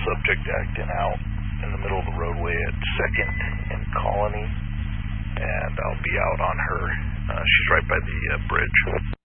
subject acting out in the middle of the roadway at 2nd and Colony, and I'll be out on her. She's right by the bridge.